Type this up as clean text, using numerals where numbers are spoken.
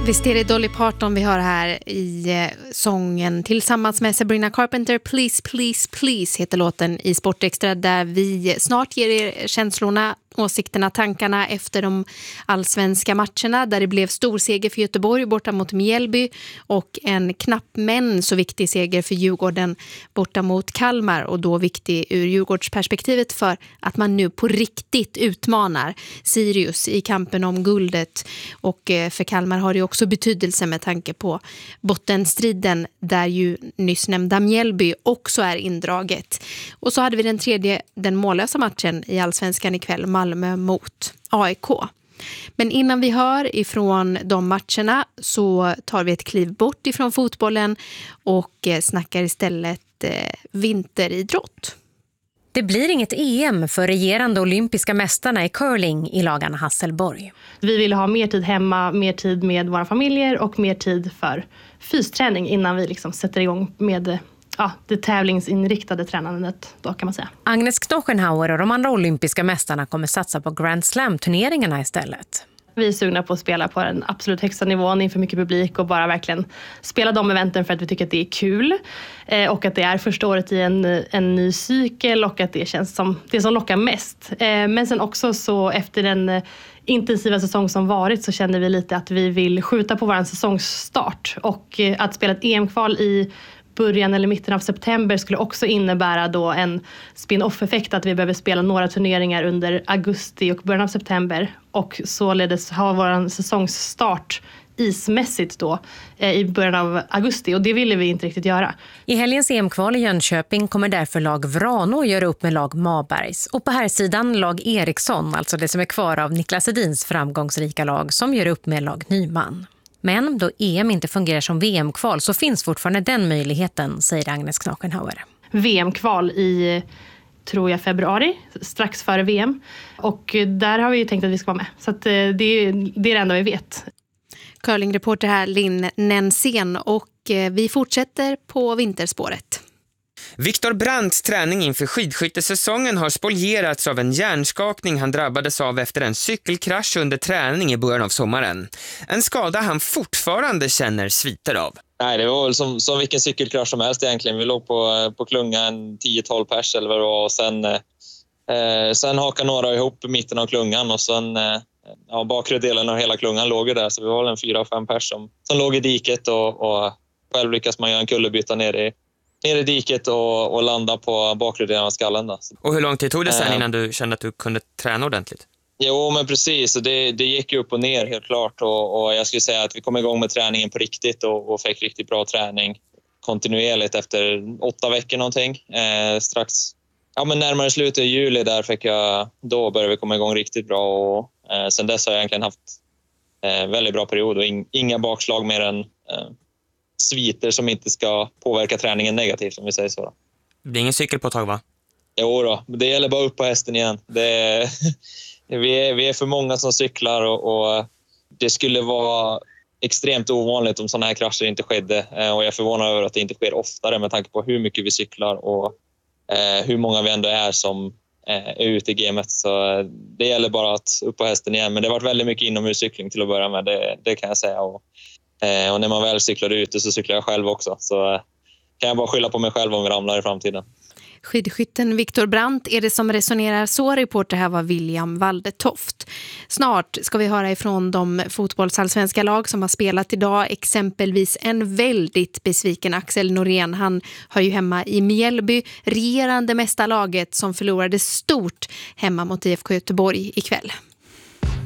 Visst är det Dolly Parton vi hör här i sången tillsammans med Sabrina Carpenter. Please, please, please heter låten i Sportextra, där vi snart ger er känslorna, åsikterna, tankarna efter de allsvenska matcherna där det blev stor seger för Göteborg borta mot Mjällby och en knapp men så viktig seger för Djurgården borta mot Kalmar, och då viktig ur Djurgårdsperspektivet för att man nu på riktigt utmanar Sirius i kampen om guldet, och för Kalmar har det också betydelse med tanke på bottenstriden där ju nyss nämnda Mjällby också är indraget. Och så hade vi den tredje, den mållösa matchen i allsvenskan ikväll, Malmö mot AIK. Men innan vi hör ifrån de matcherna så tar vi ett kliv bort ifrån fotbollen och snackar istället vinteridrott. Det blir inget EM för regerande olympiska mästarna i curling i lagarna Hasselborg. Vi vill ha mer tid hemma, mer tid med våra familjer och mer tid för fysträning innan vi liksom sätter igång med det tävlingsinriktade tränandet, då kan man säga. Agnes Knochenhauer och de andra olympiska mästarna kommer satsa på Grand Slam-turneringarna istället. Vi är sugna på att spela på den absolut högsta nivån inför mycket publik och bara verkligen spela de eventen för att vi tycker att det är kul. Och att det är första året i en ny cykel och att det känns som det som lockar mest. Men sen också så efter den intensiva säsong som varit så känner vi lite att vi vill skjuta på vår säsongsstart. Och att spela ett EM-kval i början eller mitten av september skulle också innebära då en spin-off-effekt att vi behöver spela några turneringar under augusti och början av september och således ha vår säsongsstart ismässigt då i början av augusti, och det ville vi inte riktigt göra. I helgens EM-kval i Jönköping kommer därför lag Vrano göra upp med lag Mabergs och på här sidan lag Eriksson, alltså det som är kvar av Niklas Edins framgångsrika lag, som gör upp med lag Nyman. Men då EM inte fungerar som VM-kval så finns fortfarande den möjligheten, säger Agnes Knochenhauer. VM-kval i, tror jag, februari, strax före VM. Och där har vi ju tänkt att vi ska vara med. Så att det är det enda vi vet. Curlingreporter här, Linn Nensén, och vi fortsätter på vinterspåret. Viktor Brandts träning inför skidskyttesäsongen har spolierats av en hjärnskakning han drabbades av efter en cykelkrasch under träning i början av sommaren. En skada han fortfarande känner sviter av. Nej, det var väl som vilken cykelkrasch som helst egentligen. Vi låg på klungan 10-12 pers eller vad det var, och sen hakade några ihop i mitten av klungan och sen bakre delen av hela klungan låg där, så vi var en 4-5 pers som låg i diket och själv lyckas man göra en kullerbytta ner i diket och landa på bakre delen av skallen. Då. Och hur lång tid tog det sen innan du kände att du kunde träna ordentligt? Jo, men precis. Det gick ju upp och ner helt klart. Och jag skulle säga att vi kom igång med träningen på riktigt och fick riktigt bra träning kontinuerligt efter 8 veckor någonting. Strax, men närmare slutet i juli där då började vi komma igång riktigt bra. Och sen dess har jag egentligen haft väldigt bra period och inga bakslag mer än sviter som inte ska påverka träningen negativt, om vi säger så. Det blir ingen cykel på ett tag, va? Jo då, det gäller bara upp på hästen igen. Vi är för många som cyklar och det skulle vara extremt ovanligt om sådana här krascher inte skedde. Och jag är förvånad över att det inte sker oftare med tanke på hur mycket vi cyklar och hur många vi ändå är som är ute i gamet. Så det gäller bara att upp på hästen igen. Men det har varit väldigt mycket inomhuscykling till att börja med, det kan jag säga. Och när man väl cyklar ute så cyklar jag själv också. Så kan jag bara skylla på mig själv om vi ramlar i framtiden. Skidskytten Viktor Brandt är det som resonerar så. Reporter här var William Waldetoft. Snart ska vi höra ifrån de fotbollsallsvenska lag som har spelat idag. Exempelvis en väldigt besviken Axel Norén. Han hör ju hemma i Mjällby, regerande mästarlaget som förlorade stort hemma mot IFK Göteborg ikväll.